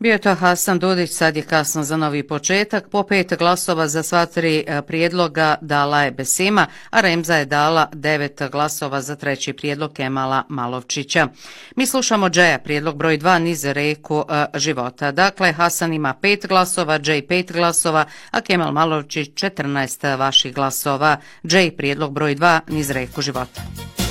Bio je to Hasan Dudić, sad je kasno za novi početak. Po 5 glasova za sva 3 prijedloga dala je Besima, a Remza je dala 9 glasova za treći prijedlog Kemala Malovčića. Mi slušamo Džeja, prijedlog broj 2 niz reku života. Dakle, Hasan ima 5 glasova, Džej 5 glasova, a Kemal Malovčić 14 vaših glasova. Džej, prijedlog broj 2 niz reku života.